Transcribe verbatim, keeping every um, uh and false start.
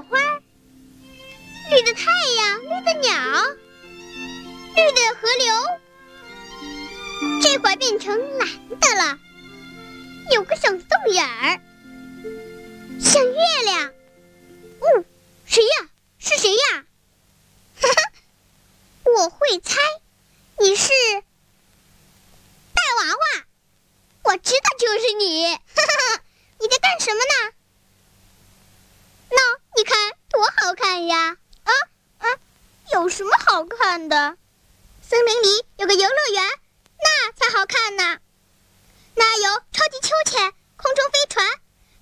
花，绿的太阳，绿的鸟，绿的河流，这会儿变成蓝的了，有个小洞眼儿，像月亮。哦，谁呀？是谁呀？哈哈，我会猜，你是大娃娃。我知道就是你。哈哈，你在干什么呢？喏，你看多好看呀！啊啊，有什么好看的？森林里有个游乐园，那才好看呢。那有超级秋千、空中飞船、